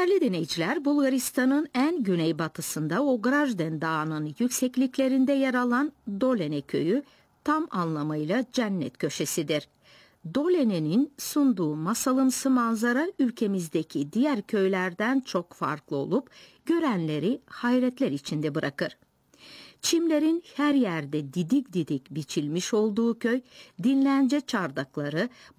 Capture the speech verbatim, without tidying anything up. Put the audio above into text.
Değerli dinleyiciler, Bulgaristan'ın en güneybatısında Ograzden Dağı'nın yüksekliklerinde yer alan Dolene köyü tam anlamıyla cennet köşesidir. Dolene'nin sunduğu masalımsı manzara ülkemizdeki diğer köylerden çok farklı olup görenleri hayretler içinde bırakır. Çimlerin her yerde didik didik biçilmiş olduğu köy, dinlence çardakları,